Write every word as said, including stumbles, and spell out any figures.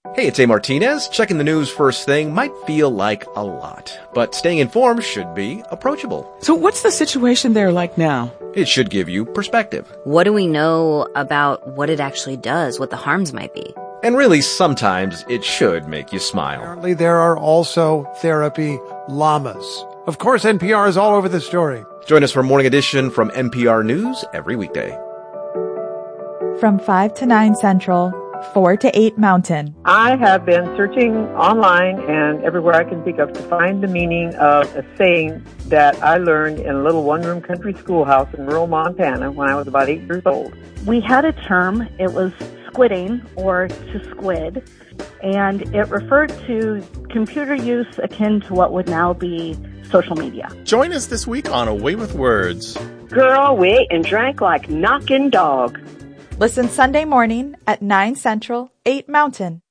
Hey, it's A. Martinez. Checking the news first thing might feel like a lot, but staying informed should be approachable. So what's the situation there like now? It should give you perspective. What do we know about what it actually does, what the harms might be? And really, sometimes it should make you smile. Apparently, there are also therapy llamas. Of course, N P R is all over the story. Join us for Morning Edition from N P R News every weekday. From five to nine Central, four to eight Mountain. I have been searching online and everywhere I can think of to find the meaning of a saying that I learned in a little one-room country schoolhouse in rural Montana when I was about eight years old. We had a term, it was squidding or to squid, and it referred to computer use akin to what would now be social media. Join us this week on Away with Words. Girl, we ate and drank like knocking dog. Listen Sunday morning at nine Central, eight Mountain.